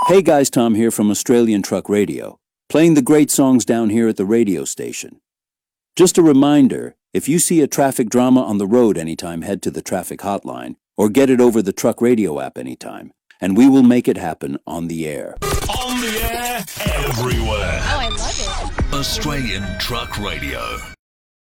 Hey guys, Tom here from Australian Truck Radio, playing the great songs down here at the radio station. Just a reminder, if you see a traffic drama on the road anytime, head to the traffic hotline or get it over the Truck Radio app anytime, and we will make it happen on the air. On the air, everywhere. Oh, I love it. Australian Truck Radio.